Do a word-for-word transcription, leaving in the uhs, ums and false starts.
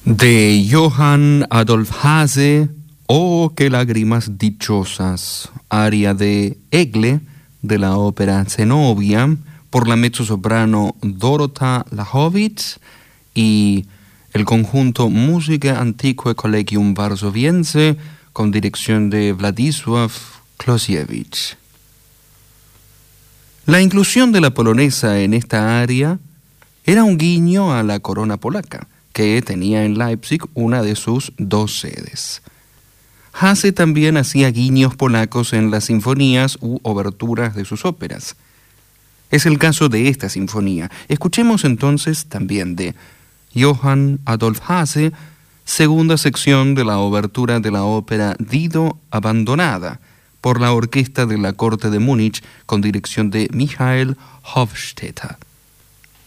De Johann Adolf Haase, Oh, qué lágrimas dichosas, aria de Egle, de la ópera Zenobia, por la mezzosoprano Dorota Lachowicz y el conjunto Musica Antiquae Collegium Varsoviense con dirección de Władysław Klosiewicz. La inclusión de la polonesa en esta aria era un guiño a la corona polaca, que tenía en Leipzig una de sus dos sedes. Haase también hacía guiños polacos en las sinfonías u oberturas de sus óperas. Es el caso de esta sinfonía. Escuchemos entonces también de Johann Adolf Haase, segunda sección de la obertura de la ópera Dido abandonada, por la orquesta de la corte de Múnich con dirección de Michael Hofstetter.